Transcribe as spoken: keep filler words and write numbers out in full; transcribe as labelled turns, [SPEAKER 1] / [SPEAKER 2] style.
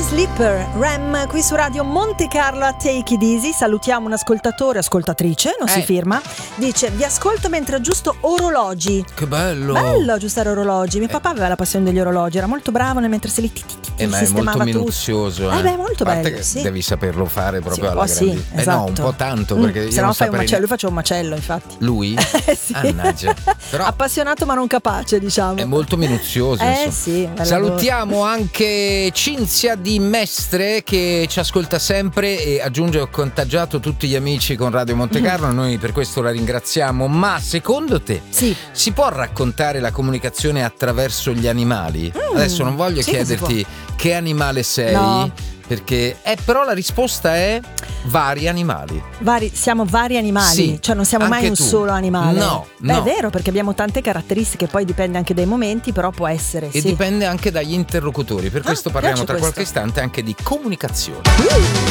[SPEAKER 1] Sleeper, Rem, qui su Radio Monte Carlo a Take It Easy. Salutiamo un ascoltatore, ascoltatrice, non eh. si firma. Dice: vi ascolto mentre aggiusto orologi.
[SPEAKER 2] Che bello!
[SPEAKER 1] Bello aggiustare orologi. Mio eh. papà aveva la passione degli orologi, era molto bravo nel mentre se li ti, ti, ti,
[SPEAKER 2] eh, ma è molto minuzioso.
[SPEAKER 1] Eh,
[SPEAKER 2] eh.
[SPEAKER 1] beh, molto bello.
[SPEAKER 2] Che
[SPEAKER 1] sì.
[SPEAKER 2] Devi saperlo fare proprio
[SPEAKER 1] sì,
[SPEAKER 2] alla
[SPEAKER 1] sì,
[SPEAKER 2] grande.
[SPEAKER 1] esatto.
[SPEAKER 2] Eh no, un po' tanto, perché
[SPEAKER 1] mm,
[SPEAKER 2] io
[SPEAKER 1] se no
[SPEAKER 2] non
[SPEAKER 1] fai un
[SPEAKER 2] saprei
[SPEAKER 1] macello, lui faceva un macello, infatti.
[SPEAKER 2] Lui?
[SPEAKER 1] eh, sì.
[SPEAKER 2] Annaggia. Però
[SPEAKER 1] appassionato ma non capace, diciamo.
[SPEAKER 2] È molto minuzioso.
[SPEAKER 1] Eh sì.
[SPEAKER 2] Salutiamo anche Cinzia di Mestre che ci ascolta sempre e aggiunge: ho contagiato tutti gli amici con Radio Monte Carlo, noi per questo la ringraziamo. Ma secondo te
[SPEAKER 1] sì.
[SPEAKER 2] si può raccontare la comunicazione attraverso gli animali? Mm, Adesso non voglio sì, chiederti che animale sei, no. Perché eh, però la risposta è vari animali.
[SPEAKER 1] Vari, siamo vari animali,
[SPEAKER 2] sì,
[SPEAKER 1] cioè non siamo mai un
[SPEAKER 2] tu.
[SPEAKER 1] solo animale.
[SPEAKER 2] No,
[SPEAKER 1] Beh,
[SPEAKER 2] no.
[SPEAKER 1] È vero, perché abbiamo tante caratteristiche, poi dipende anche dai momenti, però può essere.
[SPEAKER 2] E
[SPEAKER 1] sì.
[SPEAKER 2] dipende anche dagli interlocutori. Per
[SPEAKER 1] ah,
[SPEAKER 2] questo parliamo tra
[SPEAKER 1] questo.
[SPEAKER 2] qualche istante anche di comunicazione.
[SPEAKER 1] Uh.